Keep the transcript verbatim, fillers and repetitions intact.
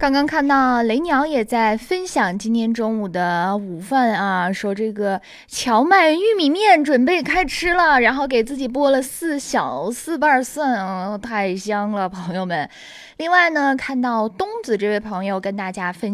刚刚看到雷鸟也在分享今天中午的午饭啊，说这个荞麦玉米面准备开吃了，然后给自己剥了四小四瓣蒜，嗯，太香了，朋友们。另外呢，看到东子这位朋友跟大家分